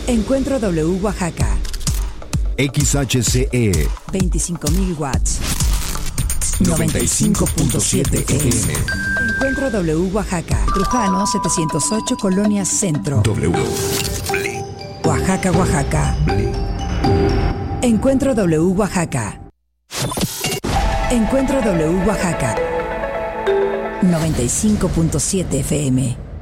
Encuentro W Oaxaca. XHCE 25.000 watts. 95.7 FM. Encuentro W Oaxaca. Trujano 708 Colonia Centro. W. Oaxaca, Oaxaca. Encuentro W Oaxaca. Encuentro W Oaxaca. 95.7 FM.